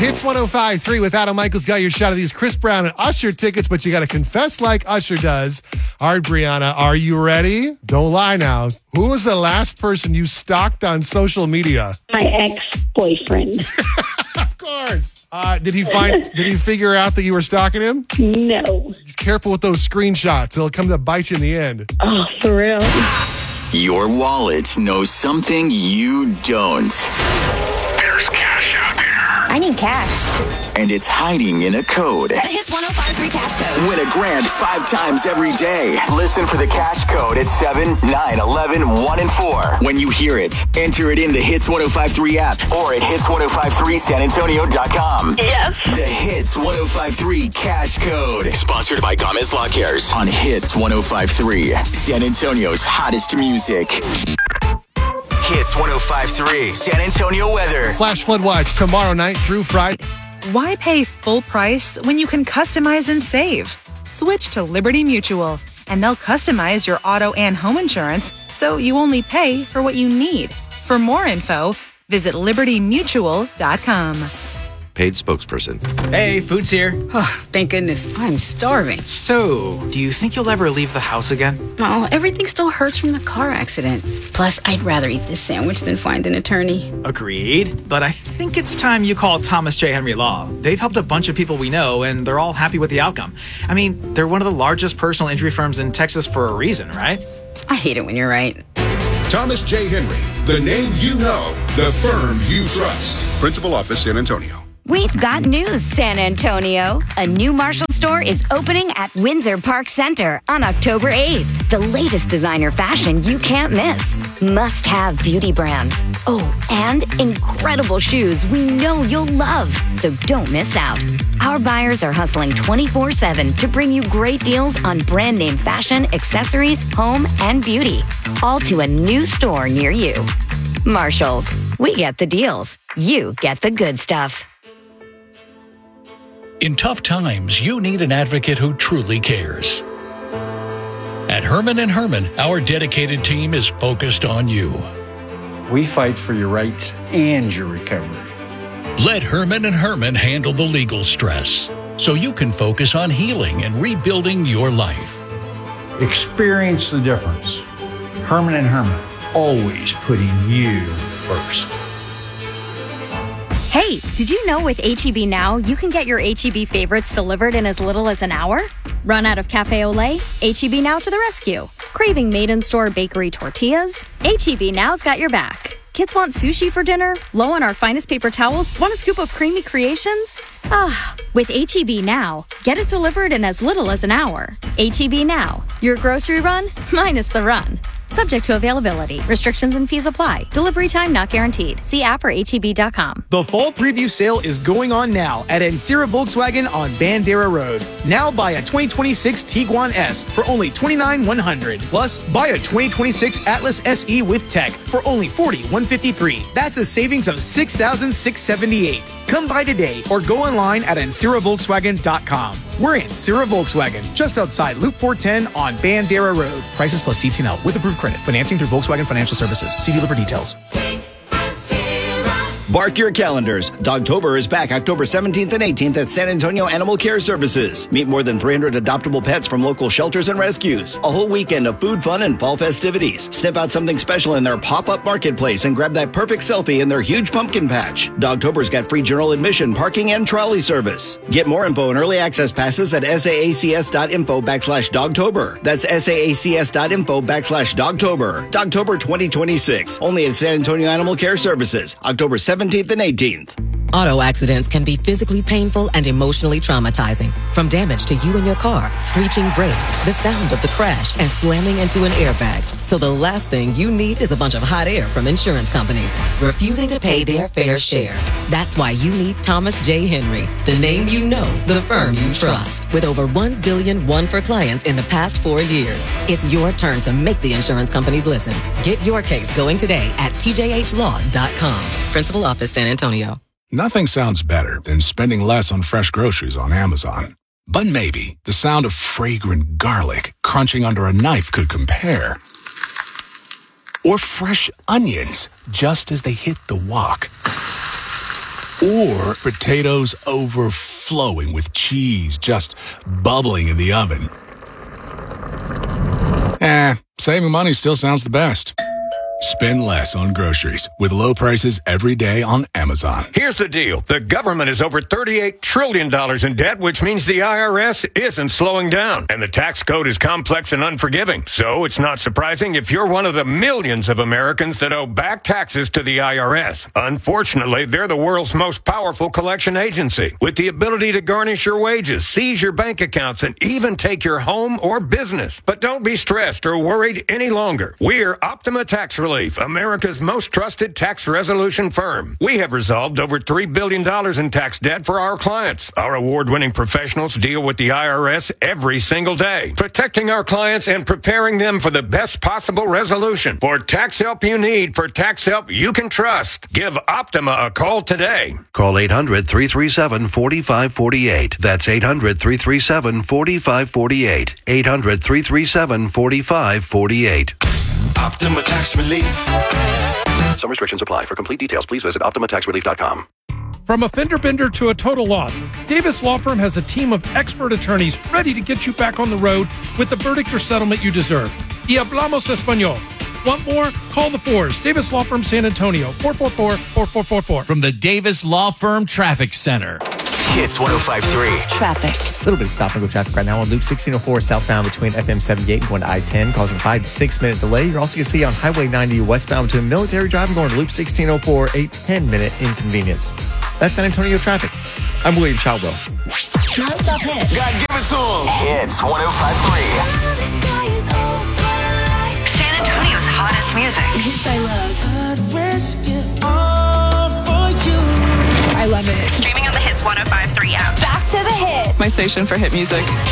Hits 105.3 with Adam Michaels got your shot of these Chris Brown and Usher tickets, but you got to confess like Usher does. All right, Brianna, are you ready? Don't lie now. Who was the last person you stalked on social media? My ex-boyfriend. Of course. Did he figure out that you were stalking him? No. Just careful with those screenshots. It'll come to bite you in the end. Oh, for real? Your wallet knows something you don't. There's cash out there. I need cash. And it's hiding in a code. The Hits 105.3 cash code. Win a grand 5 times every day. Listen for the cash code at 7, 9, 11, 1, and 4. When you hear it, enter it in the Hits 105.3 app or at hits1053sanantonio.com. Yes. The Hits 105.3 cash code. Sponsored by Gomez Lawn Cares on Hits 105.3. San Antonio's hottest music. Hits 105.3 San Antonio weather. Flash flood watch tomorrow night through Friday. Why pay full price when you can customize and save? Switch to Liberty Mutual, and they'll customize your auto and home insurance so you only pay for what you need. For more info, visit libertymutual.com. Paid spokesperson. Hey, food's here. Oh, thank goodness. I'm starving. So, do you think you'll ever leave the house again? Oh, everything still hurts from the car accident. Plus, I'd rather eat this sandwich than find an attorney. Agreed. But I think it's time you call Thomas J. Henry Law. They've helped a bunch of people we know, and they're all happy with the outcome. I mean, they're one of the largest personal injury firms in Texas for a reason, right? I hate it when you're right. Thomas J. Henry, the name you know, the firm you trust. Principal Office, San Antonio. We've got news, San Antonio. A new Marshall store is opening at Windsor Park Center on October 8th. The latest designer fashion you can't miss. Must-have beauty brands. Oh, and incredible shoes we know you'll love. So don't miss out. Our buyers are hustling 24/7 to bring you great deals on brand name fashion, accessories, home, and beauty. All to a new store near you. Marshalls. We get the deals. You get the good stuff. In tough times, you need an advocate who truly cares. At Herman & Herman, our dedicated team is focused on you. We fight for your rights and your recovery. Let Herman & Herman handle the legal stress so you can focus on healing and rebuilding your life. Experience the difference. Herman & Herman, always putting you first. Hey, did you know with H-E-B Now, you can get your H-E-B favorites delivered in as little as an hour? Run out of Cafe Olay? H-E-B Now to the rescue. Craving made-in-store bakery tortillas? H-E-B Now's got your back. Kids want sushi for dinner? Low on our finest paper towels? Want a scoop of creamy creations? With H-E-B Now, get it delivered in as little as an hour. H-E-B Now, your grocery run minus the run. Subject to availability. Restrictions and fees apply. Delivery time not guaranteed. See app or HEB.com. The fall preview sale is going on now at Ancira Volkswagen on Bandera Road. Now buy a 2026 Tiguan S for only $29,100. Plus, buy a 2026 Atlas SE with tech for only $40,153. That's a savings of $6,678. Come by today or go online at AnciraVolkswagen.com. We're Ancira Volkswagen, just outside Loop 410 on Bandera Road. Prices plus DTNL with approved credit. Financing through Volkswagen Financial Services. See dealer for details. Mark your calendars. Dogtober is back October 17th and 18th at San Antonio Animal Care Services. Meet more than 300 adoptable pets from local shelters and rescues. A whole weekend of food, fun, and fall festivities. Sniff out something special in their pop-up marketplace and grab that perfect selfie in their huge pumpkin patch. Dogtober's got free general admission, parking, and trolley service. Get more info and early access passes at saacs.info/Dogtober. That's saacs.info/Dogtober. Dogtober 2026. Only at San Antonio Animal Care Services. October 17th and 18th. Auto accidents can be physically painful and emotionally traumatizing. From damage to you and your car, screeching brakes, the sound of the crash, and slamming into an airbag. So the last thing you need is a bunch of hot air from insurance companies refusing to pay their fair share. That's why you need Thomas J. Henry, the name you know, the firm you trust. With over $1 billion won for clients in the past 4 years, it's your turn to make the insurance companies listen. Get your case going today at tjhlaw.com. Principal Office, San Antonio. Nothing sounds better than spending less on fresh groceries on Amazon. But maybe the sound of fragrant garlic crunching under a knife could compare. Or fresh onions just as they hit the wok. or potatoes overflowing with cheese just bubbling in the oven? Saving money still sounds the best. Spend less on groceries with low prices every day on Amazon. Here's the deal. The government is over $38 trillion in debt, which means the IRS isn't slowing down. And the tax code is complex and unforgiving. So it's not surprising if you're one of the millions of Americans that owe back taxes to the IRS. Unfortunately, they're the world's most powerful collection agency, with the ability to garnish your wages, seize your bank accounts, and even take your home or business. But don't be stressed or worried any longer. We're Optima Tax Relief, America's most trusted tax resolution firm. We have resolved over $3 billion in tax debt for our clients. Our award-winning professionals deal with the IRS every single day, protecting our clients and preparing them for the best possible resolution. For tax help you need, for tax help you can trust, give Optima a call today. Call 800-337-4548. That's 800-337-4548. 800-337-4548. Optima Tax Relief. Some restrictions apply. For complete details, please visit OptimaTaxRelief.com. From a fender bender to a total loss, Davis Law Firm has a team of expert attorneys ready to get you back on the road with the verdict or settlement you deserve. Y hablamos español. Want more? Call the Fours. Davis Law Firm, San Antonio, 444-4444. From the Davis Law Firm Traffic Center. Hits 105.3. Traffic. A little bit of stop and go traffic right now on Loop 1604 southbound between FM 78 and going to I-10, causing a 5 to 6 minute delay. You're also going to see on Highway 90 westbound between Military Drive and going to Loop 1604 a 10-minute inconvenience. That's San Antonio traffic. I'm William Childwell. Non-stop hits. God, give it to him. Hits 105.3. San Antonio's hottest music. Hits I love. I love it. Streaming on the Hits 105.3 app. Back to the hit. My station for hit music.